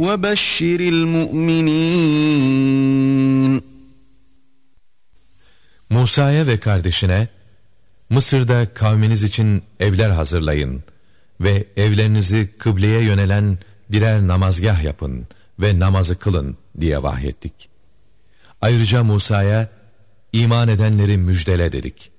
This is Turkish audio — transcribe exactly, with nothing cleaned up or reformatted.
وَبَشِّرِ الْمُؤْمِنِينَ. Musa'ya ve kardeşine, Mısır'da kavminiz için evler hazırlayın ve evlerinizi kıbleye yönelen birer namazgah yapın ve namazı kılın diye vahyettik. Ayrıca Musa'ya, iman edenleri müjdele dedik.